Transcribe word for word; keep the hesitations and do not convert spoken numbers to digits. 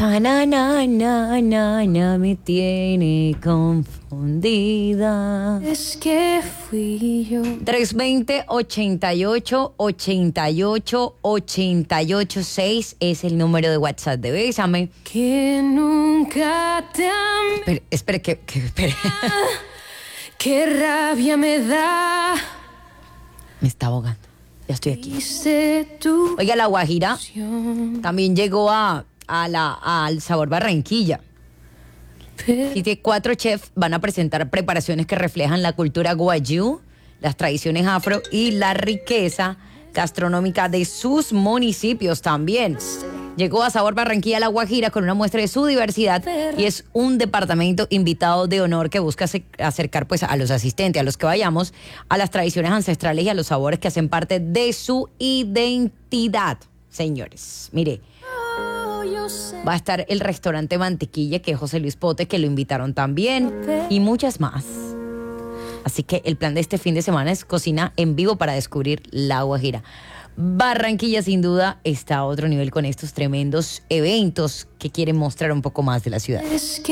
Ta na na na na na me tiene confundida. Es que fui yo. tres veinte, ochenta y ocho, ochenta y ocho, ochenta y ocho seis es el número de WhatsApp de Bésame. Que nunca te amé. Espere, espere, que, que espere. Qué rabia me da. Me está ahogando. Ya estoy aquí. Dice tu Oiga, La Guajira opción. también llegó a, a la, al Sabor Barranquilla. Pero Y de cuatro chefs van a presentar preparaciones que reflejan la cultura guayú, las tradiciones afro y la riqueza gastronómica de sus municipios también. Llegó a Sabor Barranquilla La Guajira con una muestra de su diversidad y es un departamento invitado de honor que busca acercar pues a los asistentes, a los que vayamos, a las tradiciones ancestrales y a los sabores que hacen parte de su identidad. Señores, mire, yo sé. va a estar el restaurante Mantequilla, que es José Luis Pote, que lo invitaron también, y muchas más. Así que el plan de este fin de semana es cocina en vivo para descubrir La Guajira. Barranquilla sin duda está a otro nivel con estos tremendos eventos que quieren mostrar un poco más de la ciudad. Es que